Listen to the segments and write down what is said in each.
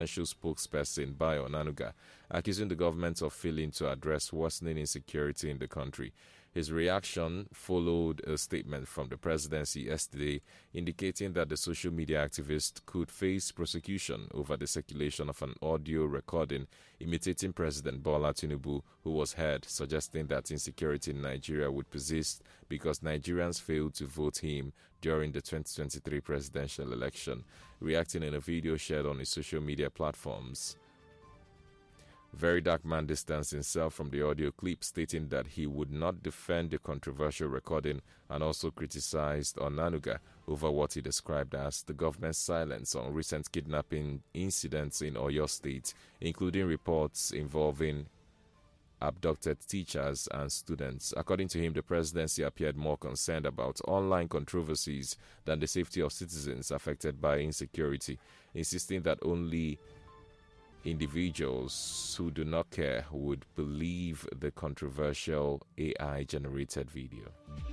presidential spokesperson Bayo Onanuga, accusing the government of failing to address worsening insecurity in the country. His reaction followed a statement from the presidency yesterday indicating that the social media activist could face prosecution over the circulation of an audio recording imitating President Bola Tinubu, who was heard suggesting that insecurity in Nigeria would persist because Nigerians failed to vote him during the 2023 presidential election. Reacting in a video shared on his social media platforms, Very Dark Man distanced himself from the audio clip, stating that he would not defend the controversial recording and also criticized Onanuga over what he described as the government's silence on recent kidnapping incidents in Oyo State, including reports involving abducted teachers and students. According to him, the presidency appeared more concerned about online controversies than the safety of citizens affected by insecurity, insisting that only individuals who do not care would believe the controversial AI-generated video.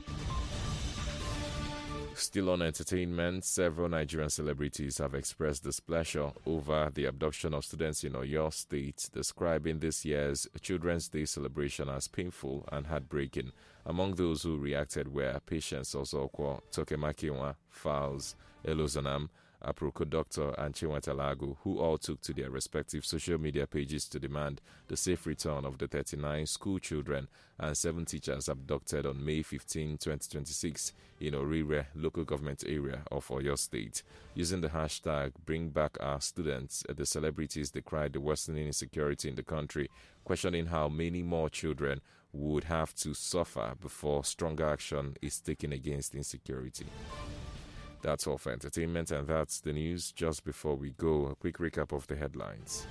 Still on entertainment, several Nigerian celebrities have expressed displeasure over the abduction of students in Oyo State, describing this year's Children's Day celebration as painful and heartbreaking. Among those who reacted were Patience Osokwo, Tokemakiwa, Falz, Elozanam, Aproko Doctor, and Chinwetalagu, who all took to their respective social media pages to demand the safe return of the 39 school children and 7 teachers abducted on May 15, 2026 in Orire local government area of Oyo State. Using the hashtag #BringBackOurStudents, the celebrities decried the worsening insecurity in the country, questioning how many more children would have to suffer before stronger action is taken against insecurity. That's all for entertainment, and that's the news. Just before we go, a quick recap of the headlines.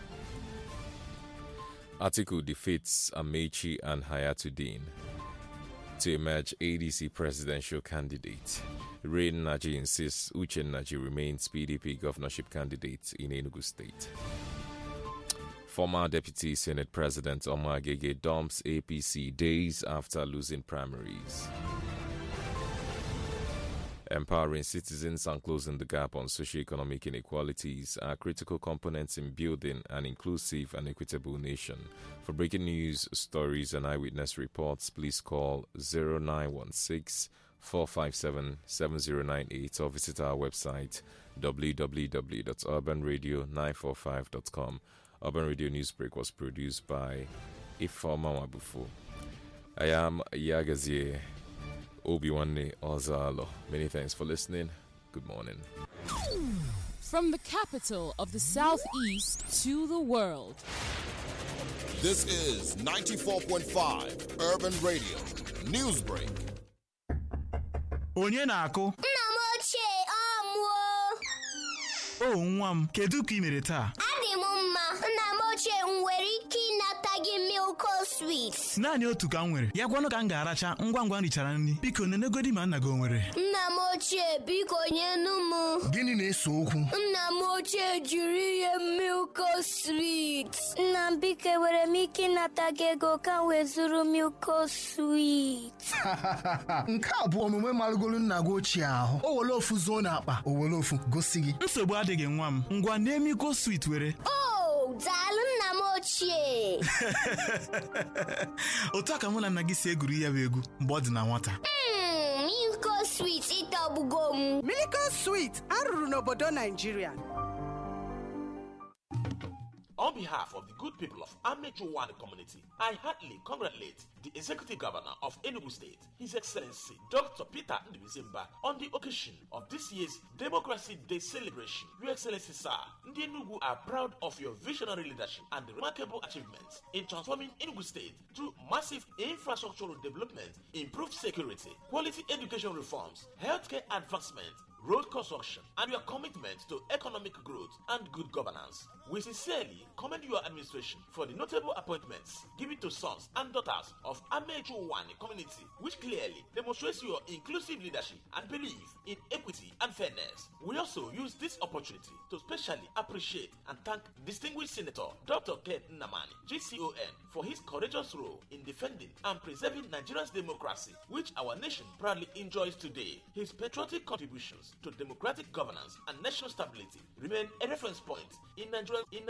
Atiku defeats Amechi and Hayatuddin to emerge ADC presidential candidate. Rain Naji insists Uche Naji remains PDP governorship candidate in Enugu State. Former Deputy Senate President Omar Agege dumps APC days after losing primaries. Empowering citizens and closing the gap on socio-economic inequalities are critical components in building an inclusive and equitable nation. For breaking news, stories, and eyewitness reports, please call 0916-457-7098 or visit our website www.urbanradio945.com. Urban Radio Newsbreak was produced by Ifeoma Mabufo. I am Yagazie Obiwanne Ozalo. Many thanks for listening. Good morning. From the capital of the Southeast to the world. This is 94.5 Urban Radio Newsbreak. Onye na-akụ? Nna m ochie ọmụọ. O nwa m, kedu ka ị mere taa? Adị m mma. Nna m ochie nwere ike ịnata gị Milko Sweet. Naanị otu ka m nwere. Ya gwanụ ka m ga-aracha ngwa ngwa richara nri. Biko nenegodi ma nna gị o nwere. Nna m ochie biko nyenu m. Gịnị na-ese okwu? Nna m ochie jiri ihe Milko Sweet. Nna m biko nwere m ike ịnata gị ego ka m wee zụrụ Milko Sweet. Nke a bụ omume marụgolu nna gị ochie ahụ. O were ofu zuo n'akpa, o were ofu gosi gị. Nsogbu adịghị nwa m. Ngwa na-emiko sweet were. Oh, daalụ nna m ochie. Otu aka mụ na nna gị si egwuri ya bụ egwu mgbe ọ dị na nwata. Milko Sweet ịtọgbugo m. Milko Sweet arụrụ n'obodo Nigeria. On behalf of the good people of Amechuwan community, I heartily congratulate the Executive Governor of Enugu State, His Excellency Dr. Peter Ndubizimba, on the occasion of this year's Democracy Day celebration. Your Excellency, sir, the Enugu are proud of your visionary leadership and the remarkable achievements in transforming Enugu State through massive infrastructural development, improved security, quality education reforms, healthcare advancement, road construction, and your commitment to economic growth and good governance. We sincerely commend your administration for the notable appointments given to sons and daughters of Amechuwan community, which clearly demonstrates your inclusive leadership and belief in equity and fairness. We also use this opportunity to specially appreciate and thank distinguished Senator Dr. Ken Nnamani, GCON, for his courageous role in defending and preserving Nigeria's democracy, which our nation proudly enjoys today. His patriotic contributions to democratic governance and national stability remain a reference point in Nigerian